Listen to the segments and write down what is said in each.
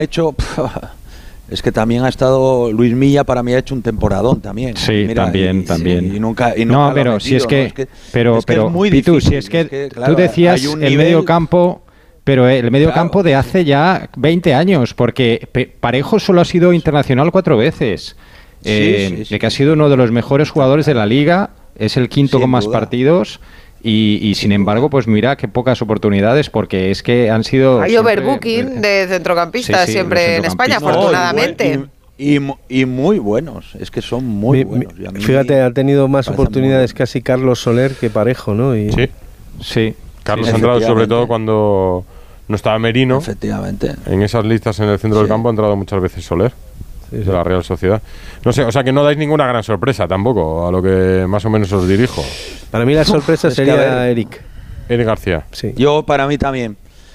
hecho... Es que también ha estado Luis Milla, para mí ha hecho un temporadón también. Sí, mira, también. Y nunca no, pero si es que, pero es muy Pitu, difícil, si es que claro, tú decías el medio campo, pero el medio campo de hace ya 20 años, porque Parejo solo ha sido internacional 4 veces, que ha sido uno de los mejores jugadores de la liga, es el quinto con más partidos. Y sin embargo, pues mira qué pocas oportunidades, porque es que han sido... Hay overbooking de centrocampistas siempre en España, afortunadamente. Y muy buenos, es que son muy buenos. Fíjate, ha tenido más oportunidades casi Carlos Soler que Parejo, ¿no? Sí. Carlos ha entrado sobre todo cuando no estaba Merino. Efectivamente. En esas listas en el centro del campo ha entrado muchas veces Soler. De la Real Sociedad. No sé, o sea que no dais ninguna gran sorpresa tampoco, a lo que más o menos os dirijo. Para mí la sorpresa sería Eric García. Sí. Yo para mí también.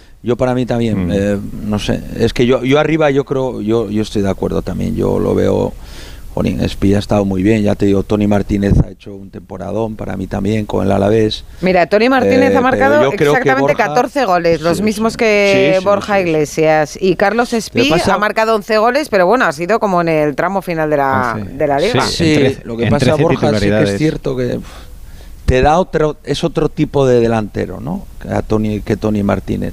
No sé, es que yo arriba yo creo, yo estoy de acuerdo también, yo lo veo. Espía ha estado muy bien, ya te digo, Tony Martínez ha hecho un temporadón para mí también con el Alavés. Mira, Tony Martínez ha marcado exactamente Borja, 14 goles, los mismos que Borja Iglesias, y Carlos Espía ha marcado 11 goles, pero bueno, ha sido como en el tramo final de la liga. Lo que pasa, Borja, sí que es cierto que te da es otro tipo de delantero, ¿no? Que Tony Martínez.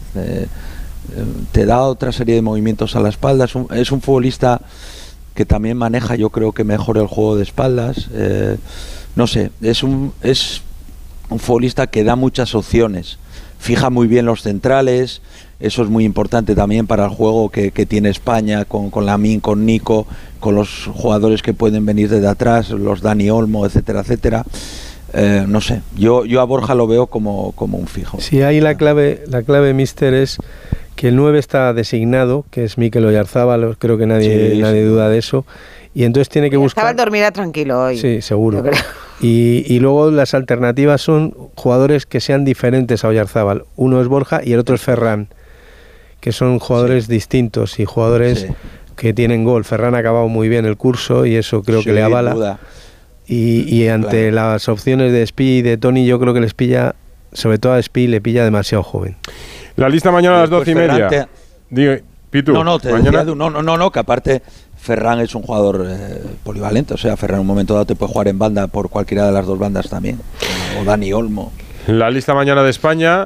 Te da otra serie de movimientos a la espalda, es un futbolista que también maneja, yo creo que mejor el juego de espaldas, no sé, es un futbolista que da muchas opciones, fija muy bien los centrales, eso es muy importante también para el juego que tiene España con Lamine, con Nico, con los jugadores que pueden venir desde atrás, los Dani Olmo, etcétera, etcétera. No sé, yo a Borja lo veo como un fijo. Sí, ahí la clave, mister, es que el 9 está designado, que es Mikel Oyarzábal, creo que nadie duda de eso, y entonces tiene que buscar... Oyarzábal dormirá tranquilo hoy. Sí, seguro. Y luego las alternativas son jugadores que sean diferentes a Oyarzábal. Uno es Borja y el otro es Ferran, que son jugadores distintos y jugadores que tienen gol. Ferran ha acabado muy bien el curso y eso creo que le avala. Y ante las opciones de Espí y de Tony, yo creo que les pilla, sobre todo a Espí, le pilla demasiado joven. La lista mañana a las 12:30. Digo, Pitu, que aparte Ferran es un jugador polivalente, o sea, Ferran en un momento dado te puede jugar en banda por cualquiera de las dos bandas también, o Dani Olmo. La lista mañana de España,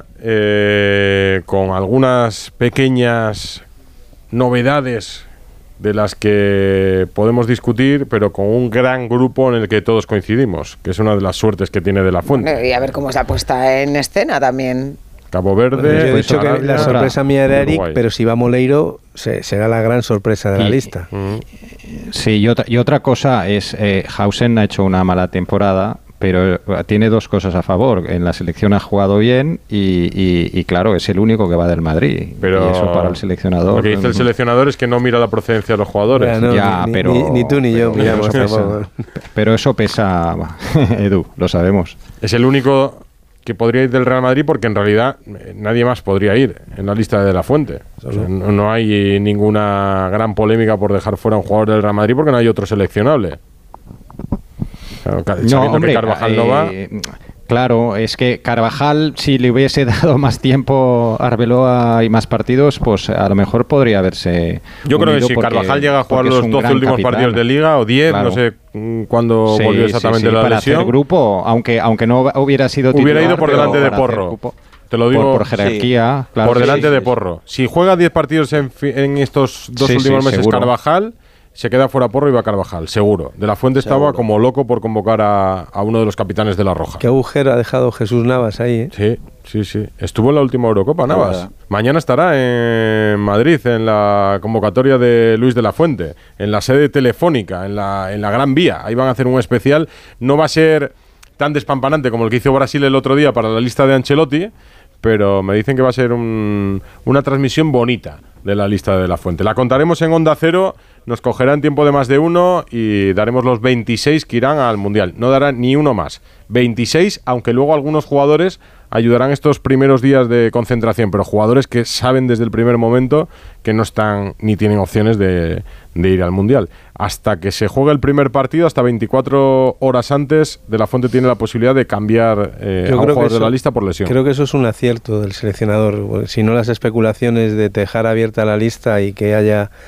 con algunas pequeñas novedades de las que podemos discutir, pero con un gran grupo en el que todos coincidimos, que es una de las suertes que tiene De la Fuente. Y a ver cómo se ha puesta en escena también. Cabo Verde. Yo he dicho que la sorpresa mía era Eric, pero si va Moleiro será la gran sorpresa de la lista. Sí, y otra cosa es, Hausen ha hecho una mala temporada, pero tiene dos cosas a favor. En la selección ha jugado bien y claro, es el único que va del Madrid. Pero y eso para el seleccionador... Lo que dice el seleccionador es que no mira la procedencia de los jugadores. Ni tú ni yo miramos a favor. Pero eso pesa, Edu, lo sabemos. Es el único que podría ir del Real Madrid porque en realidad nadie más podría ir en la lista de La Fuente. O sea, no hay ninguna gran polémica por dejar fuera a un jugador del Real Madrid porque no hay otro seleccionable. Sabiendo que Carvajal no va. Claro, es que Carvajal, si le hubiese dado más tiempo a Arbeloa y más partidos, pues a lo mejor podría haberse. Yo creo que si Carvajal llega a jugar los 12 últimos partidos de Liga o 10, no sé cuándo volvió exactamente la para lesión. Hacer grupo, aunque no hubiera sido titular, hubiera ido por delante de Porro. Te lo digo por jerarquía, claro. Por delante de Porro. Si juega 10 partidos en estos dos últimos meses seguro. Carvajal, se queda fuera Porro y va Carvajal, seguro. De la Fuente estaba como loco por convocar a uno de los capitanes de La Roja. Qué agujero ha dejado Jesús Navas ahí, ¿eh? Sí. Estuvo en la última Eurocopa, Navas. Mañana estará en Madrid, en la convocatoria de Luis de la Fuente, en la sede telefónica, en la Gran Vía. Ahí van a hacer un especial. No va a ser tan despampanante como el que hizo Brasil el otro día para la lista de Ancelotti, pero me dicen que va a ser una transmisión bonita de la lista de La Fuente. La contaremos en Onda Cero, nos cogerá en tiempo de más de uno y daremos los 26 que irán al Mundial. No dará ni uno más. 26, aunque luego algunos jugadores ayudarán estos primeros días de concentración, pero jugadores que saben desde el primer momento que no están ni tienen opciones de ir al Mundial. Hasta que se juegue el primer partido, hasta 24 horas antes, De La Fuente tiene la posibilidad de cambiar a un jugador de la lista por lesión. Creo que eso es un acierto del seleccionador, si no las especulaciones de dejar abierta la lista y que haya